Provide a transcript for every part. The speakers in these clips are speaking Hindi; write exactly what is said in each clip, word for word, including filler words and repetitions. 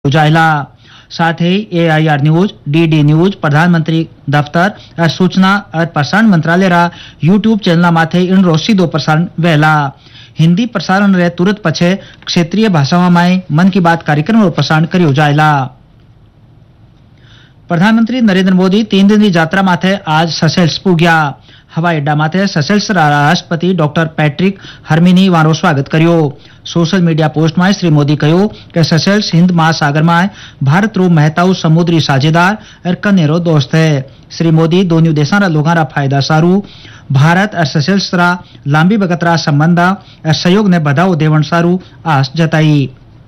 जायला। साथ ही ए I R news, D D news, प्रधानमंत्री दफ्तर और सूचना और प्रसारण मंत्रालय रा यूट्यूब चैनल माथे इनरो सीधो प्रसारण वहेला। हिंदी प्रसारण रे तुरंत पछे क्षेत्रीय भाषाओं में मन की बात कार्यक्रम रो प्रसारण कर्यो जायला। प्रधानमंत्री नरेंद्र मोदी तीन दिन की यात्रा माथे आज सेशेल्स पुग्या। हवाई अड्डा माथे सेशेल्स राष्ट्रपति डॉक्टर पैट्रिक हरमिनी वारो स्वागत कर्यो। सोशल मीडिया पोस्ट में श्री मोदी कहो कि सेशेल्स हिंद महासागर में भारत रो महताऊ समुद्री साझेदार और कनेरो दोस्त है। श्री मोदी दोनों देशों रा लोगों रा फायदा सारू, भारत और सेशेल्स रा लंबी वक्त रा संबंध और सहयोग ने बढ़ावो देवन सारू आस जताई।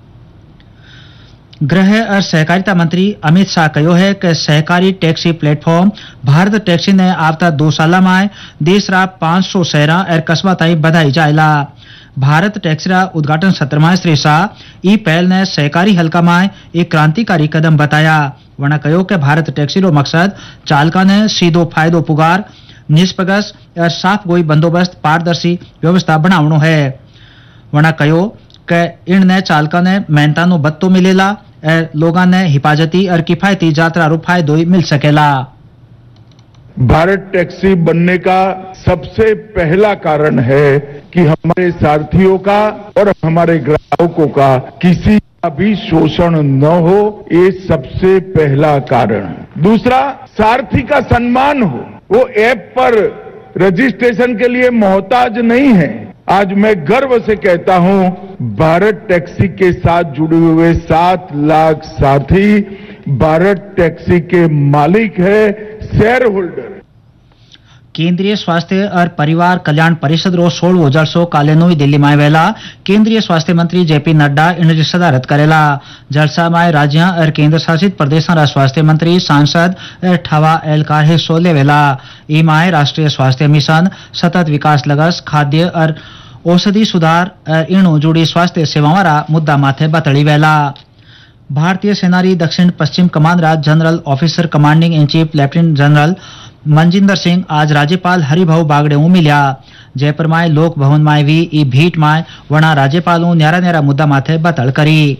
गृह और सहकारिता मंत्री अमित शाह कहो है कि सहकारी टैक्सी प्लेटफॉर्म भारत टैक्सी ने आवता दो साल में देश रा पांच सौ शहरा और कस्बा ताई बढ़ाई जायला। भारत टैक्सी रा उद्घाटन सत्र में श्री शाह ई पहल ने सहकारी हल्का में एक क्रांतिकारी कदम बताया। वना कहो कि भारत टैक्सी रो मकसद चालका ने सीधो फायदो पुगार, निष्पक्ष और साफ गोई बंदोबस्त पारदर्शी व्यवस्था बनावनो है। वना कहो कि इनने चालका ने मेहनता नो बत्तो मिलेला और लोगा ने हिफाजती और किफायती यात्रा रो फायदो मिल सकेला। भारत टैक्सी बनने का सबसे पहला कारण है कि हमारे सारथियों का और हमारे ग्राहकों का किसी का भी शोषण न हो, ये सबसे पहला कारण। दूसरा, सारथी का सम्मान हो, वो ऐप पर रजिस्ट्रेशन के लिए मोहताज नहीं है। आज मैं गर्व से कहता हूं, भारत टैक्सी के साथ जुड़े हुए सात लाख साथी भारत टैक्सी के मालिक है, शेयर होल्डर। केंद्रीय स्वास्थ्य और परिवार कल्याण परिषद रो सोलहवो जलसो काले नवी दिल्ली में वेला केंद्रीय स्वास्थ्य मंत्री जेपी नड्डा इनरी सदारत करेला। जलसा में राज्य और केंद्र शासित प्रदेशों रा स्वास्थ्य मंत्री, सांसद और ठवा एहलकार हिस्सो लेवेला। ई माय राष्ट्रीय स्वास्थ्य मिशन, सतत विकास लक्ष्य, खाद्य और औषधि सुधार और इणु जुड़ी स्वास्थ्य सेवाओं रा मुद्दा माथे बतड़ी वेला। भारतीय सेना री दक्षिण पश्चिम कमान रा general officer commanding in chief lieutenant general Manjinder Singh आज राज्यपाल हरिभाऊ बागड़े मिल्या। जयपुर में लोक भवन में भी ई भीट में वना राज्यपालों न्यारा न्यारा मुद्दा माथे बतड़ करी।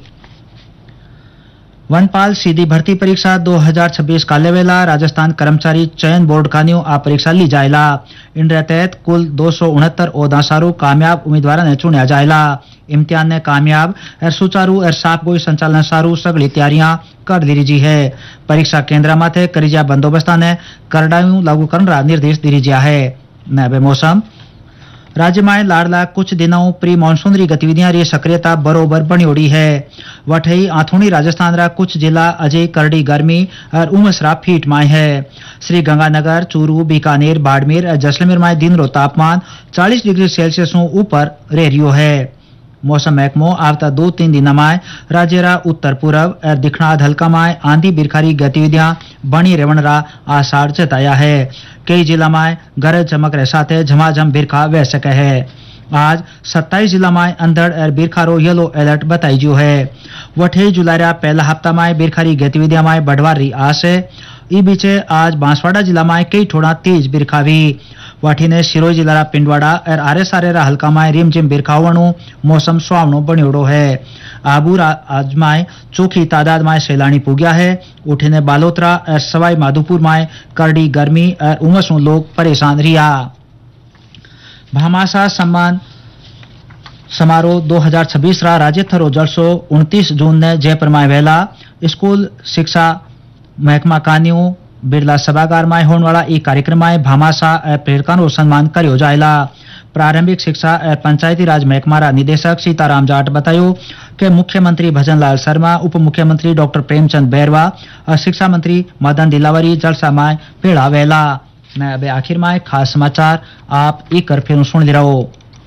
वनपाल सीधी भर्ती परीक्षा दो हज़ार छब्बीस काले वेला राजस्थान कर्मचारी चयन बोर्ड कानियो आ परीक्षा ली जायला। इन तहत कुल दो सौ उनहत्तर ओहदा सारू कामयाब उम्मीदवार ने चुनिया जायला। इम्तिहान ने कामयाब और सुचारू और साफ गोई संचालन सारू सगली तैयारियां कर दी है। परीक्षा केंद्र माथे करिजा बंदोबस्ता ने करडायू लागू करने निर्देश दिया है। नबे मौसम राज्य में लाड़ला कुछ दिनों प्री मानसून गतिविधियां री सक्रियता बरोबर बनी उड़ी है। वठई आथुणी राजस्थान रा कुछ जिला अजय करड़ी गर्मी और उमस रा फीट में है। श्री गंगानगर, चूरू, बीकानेर, बाड़मेर और जैसलमेर में दिन रो तापमान चालीस डिग्री सेल्सियस ऊपर रह रियो है। मौसम महकमो आवता दो तीन दिन में राज्य रा उत्तर पूर्व और दक्षिणाध हल्का में आंधी बिरखारी गतिविधियां बनी रहने रा आसार जताया है। कई जिला में गरज चमक रे साथे झमाझम बिरखा वह सके है। आज सत्ताईस जिला में अंधड़ और बिरखा रो येलो अलर्ट बताई जो है। वठे जुलाई रा पहला हफ्ता में बिरखारी गतिविधियां में बढ़वार री आस है। ई बीचे आज बांसवाड़ा जिला में कई थोड़ा तेज बिरखा भी। वाठी ने सिरोही जिला रा पिंडवाड़ा और आरे सारे रा हल्का में रिमझिम बिरखावणु मौसम सुहावनो बन्योड़ो है। आबू आज में चोखी तादाद में सैलानी पुग्या है। उठे बालोतरा और सवाई माधोपुर में करड़ी गर्मी और उमस लोग परेशान रिया। भामाशाह सम्मान समारोह दो हज़ार छब्बीस रा राज्य थरो जलसो उनतीस जून ने जयपुर में वेला स्कूल शिक्षा महकमा कानियों बिरला सभागार में होने वाला एक कार्यक्रम में भामाशाह प्रेरका रो सम्मान कर्यो जायला। प्रारंभिक शिक्षा और पंचायती राज महकमा रा निदेशक सीताराम जाट बतायो कि मुख्यमंत्री भजन लाल शर्मा, उप मुख्यमंत्री डॉक्टर प्रेमचंद बैरवा और शिक्षा मंत्री मदन दिलावरी जलसा में पेड़ा वेला। न अब आखिर में खास समाचार आप एक कर फिर सुन रहो।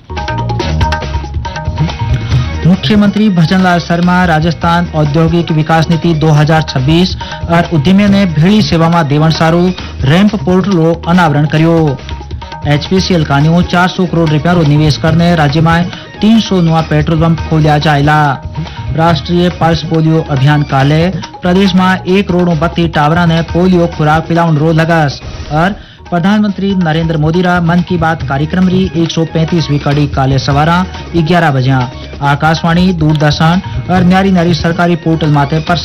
मुख्यमंत्री भजनलाल शर्मा राजस्थान औद्योगिक विकास नीति दो हज़ार छब्बीस और उद्यमियों ने भीड़ी सेवा में देवन सारू रैंप पोर्टल रो अनावरण करियो। एचपीसीएल कानियो चार सौ करोड़ रुपया रो निवेश करने राज्य में तीन सौ नवा पेट्रोल पंप खोलिया जायला। राष्ट्रीय पल्स पोलियो अभियान काले प्रदेश में एक करोड़ बत्ती टावरा ने पोलियो खुराक पिलाउन रो लगस। और प्रधानमंत्री नरेंद्र मोदी रा मन की बात कार्यक्रम री एक सौ पैंतीसवीं कड़ी काले सवारा ग्यारह बजे आकाशवाणी, दूरदर्शन और न्यारी न्यारी सरकारी पोर्टल माथे पर